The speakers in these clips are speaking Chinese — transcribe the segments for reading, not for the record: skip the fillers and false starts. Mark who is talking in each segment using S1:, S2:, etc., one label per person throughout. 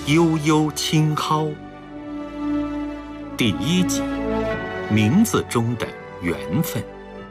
S1: 悠悠青蒿。第1集，名字中的缘分。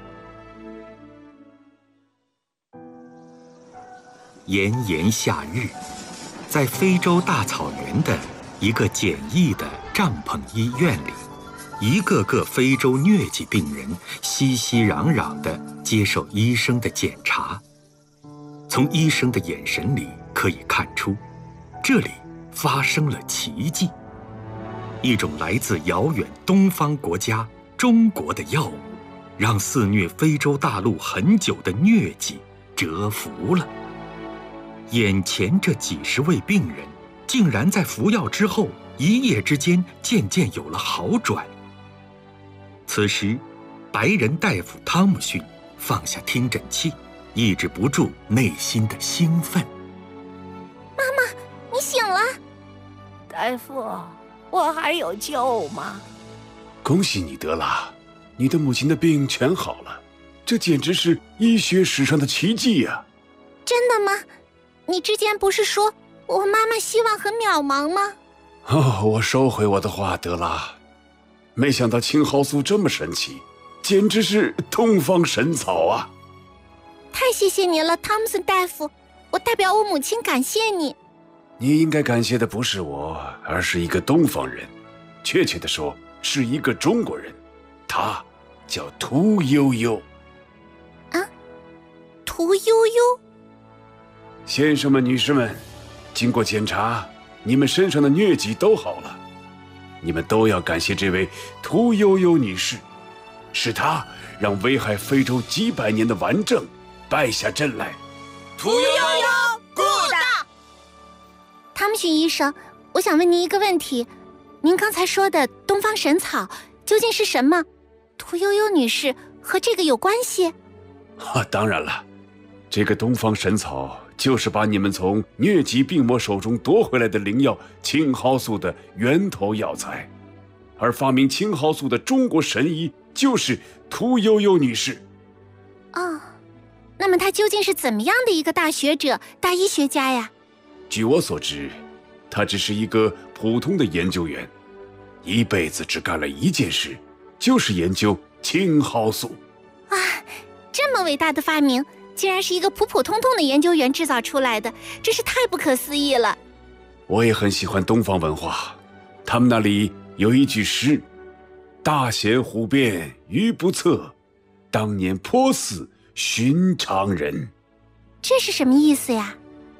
S1: 炎炎夏日，在非洲大草原的一个简易的帐篷医院里，一个个非洲疟疾病人熙熙攘攘地接受医生的检查。从医生的眼神里可以看出，这里发生了奇迹。一种来自遥远东方国家中国的药物，让肆虐非洲大陆很久的疟疾折服了。眼前这几10位病人，竟然在服药之后一夜之间渐渐有了好转。此时，白人大夫汤姆逊放下听诊器，抑制不住内心的兴奋。
S2: 妈妈，你醒了！
S3: 大夫，我还有救吗？
S4: 恭喜你，德拉，你的母亲的病全好了，这简直是医学史上的奇迹呀！
S2: 真的吗？你之前不是说我妈妈希望很渺茫吗？
S4: 我收回我的话，德拉。没想到青蒿素这么神奇，简直是东方神草啊！
S2: 太谢谢你了，汤姆森大夫，我代表我母亲感谢你。
S4: 你应该感谢的不是我，而是一个东方人，确切的说，是一个中国人，他叫屠呦呦。
S2: 啊，屠呦呦？
S4: 先生们、女士们，经过检查，你们身上的疟疾都好了。你们都要感谢这位屠呦呦女士，是她让危害非洲几百年的顽症败下阵来。
S3: 屠呦呦 ，good！
S2: 汤姆逊医生，我想问您一个问题，您刚才说的东方神草究竟是什么？屠呦呦女士和这个有关系？
S4: 当然了，这个东方神草就是把你们从疟疾病魔手中夺回来的灵药青蒿素的源头药材，而发明青蒿素的中国神医就是屠呦呦女士。
S2: 哦，那么她究竟是怎么样的一个大学者、大医学家呀？
S4: 据我所知，她只是一个普通的研究员，一辈子只干了一件事，就是研究青蒿素。
S2: 啊，这么伟大的发明，竟然是一个普普通通的研究员制造出来的，真是太不可思议了。
S4: 我也很喜欢东方文化，他们那里有一句诗：大贤湖边鱼不测，当年颇似寻常人。
S2: 这是什么意思呀？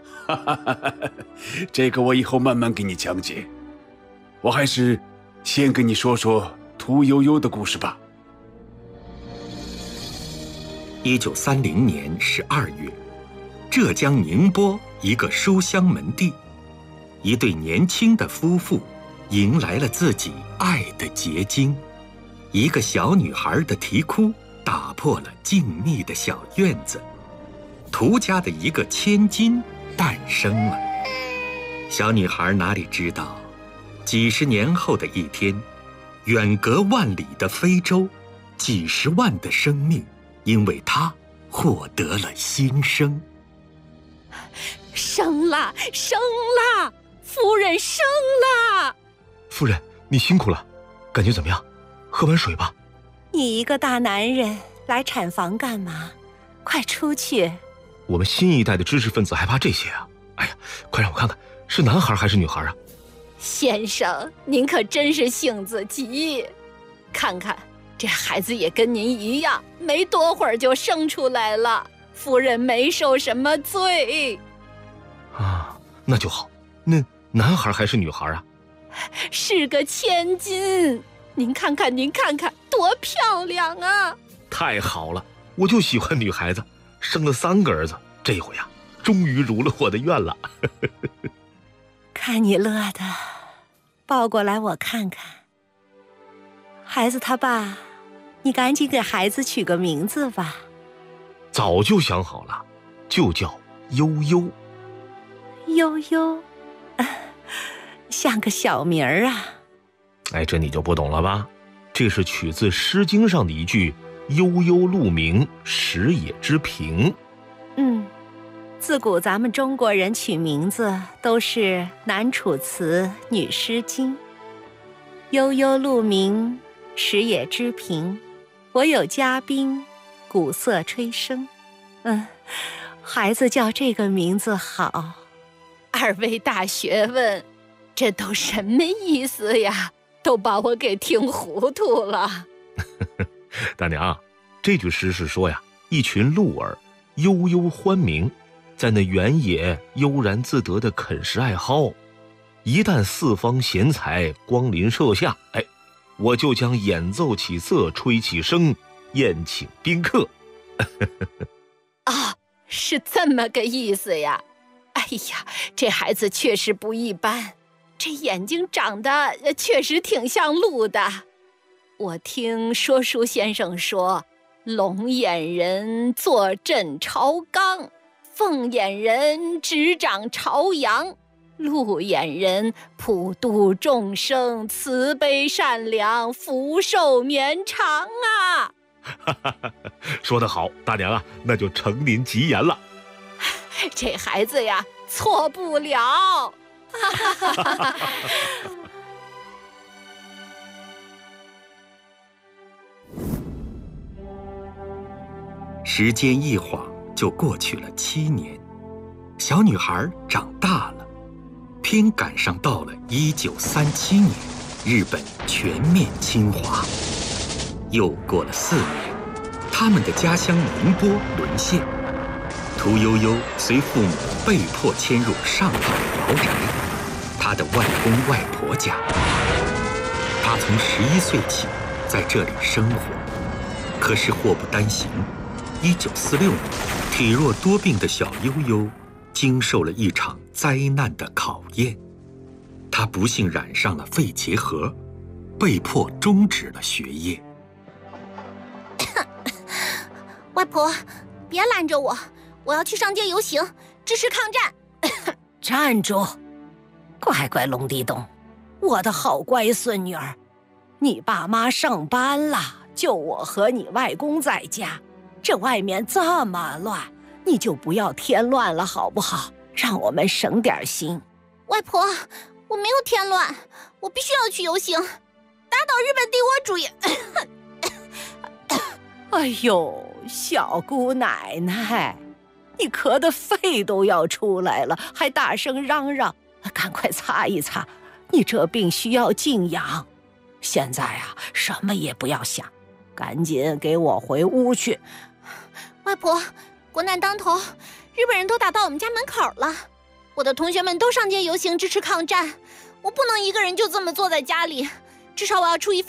S4: 这个我以后慢慢给你讲解。我还是先跟你说说屠呦呦的故事吧。
S1: 1930年12月，浙江宁波一个书香门第，一对年轻的夫妇迎来了自己爱的结晶。一个小女孩的啼哭打破了静谧的小院子，屠家的一个千金诞生了。小女孩哪里知道，几10年后的一天，远隔万里的非洲，几10万的生命因为她获得了新生。
S3: 生了，生了，夫人生了！
S5: 夫人，你辛苦了，感觉怎么样？喝碗水吧。
S3: 你一个大男人来产房干嘛？快出去！
S5: 我们新一代的知识分子还怕这些啊？哎呀，快让我看看，是男孩还是女孩啊？
S3: 先生，您可真是性子急。看看，这孩子也跟您一样，没多会儿就生出来了。夫人没受什么罪。
S5: 啊，那就好。那男孩还是女孩啊？
S3: 是个千金。您看看，您看看，多漂亮啊！
S5: 太好了，我就喜欢女孩子，生了3个儿子，这回啊，终于如了我的愿了。
S3: 看你乐的，抱过来我看看。孩子他爸，你赶紧给孩子取个名字吧。
S5: 早就想好了，就叫悠悠。
S3: 悠悠，像个小名儿啊。
S5: 哎，这你就不懂了吧？这是取自《诗经》上的一句“悠悠鹿鸣，食野之苹”。
S6: 自古咱们中国人取名字都是男楚辞，女诗经。悠悠鹿鸣，食野之苹。我有嘉宾，鼓瑟吹笙。孩子叫这个名字好。
S3: 二位大学问，这都什么意思呀？都把我给听糊涂了。
S5: 大娘，这句诗是说呀，一群鹿儿悠悠欢鸣，在那原野悠然自得地啃食艾蒿。一旦四方贤才光临舍下，我就将演奏起瑟，吹起笙，宴请宾客。
S3: 是这么个意思呀。哎呀，这孩子确实不一般，这眼睛长得确实挺像鹿的。我听说书先生说，龙眼人坐镇朝纲，凤眼人执掌朝阳，鹿眼人普度众生，慈悲善良，福寿绵长啊。
S5: 说得好，大娘啊，那就承您吉言了。
S3: 这孩子呀，错不了。
S1: 时间一晃就过去了7年，小女孩长大了，偏赶上到了1937年，日本全面侵华。又过了4年，他们的家乡宁波沦陷，屠呦呦随父母被迫迁入上海瑶宅，她的外公外婆家。她从11岁起在这里生活，可是祸不单行。1946年，体弱多病的小悠悠经受了一场灾难的考验，她不幸染上了肺结核，被迫终止了学业。
S2: 外婆，别拦着我，我要去上街游行，支持抗战。
S6: 站住！乖乖龙地洞，我的好乖孙女儿，你爸妈上班了，就我和你外公在家。这外面这么乱，你就不要添乱了好不好？让我们省点心。
S2: 外婆，我没有添乱，我必须要去游行，打倒日本帝国主义。
S6: 哎呦，小姑奶奶，你咳得肺都要出来了，还大声嚷嚷，赶快擦一擦，你这病需要静养。现在啊，什么也不要想，赶紧给我回屋去。
S2: 外婆，国难当头，日本人都打到我们家门口了，我的同学们都上街游行支持抗战，我不能一个人就这么坐在家里，至少我要出一份